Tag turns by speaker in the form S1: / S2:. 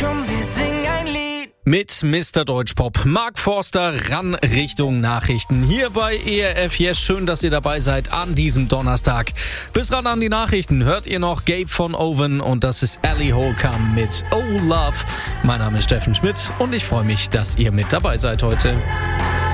S1: Komm, wir singen ein Lied.
S2: Mit Mr. Deutschpop, Mark Forster, ran Richtung Nachrichten. Hier bei ERF Yes, schön, dass ihr dabei seid an diesem Donnerstag. Bis ran an die Nachrichten hört ihr noch Gabe von Owen und das ist Ellie Holcomb mit Oh Love. Mein Name ist Steffen Schmidt und ich freue mich, dass ihr mit dabei seid heute.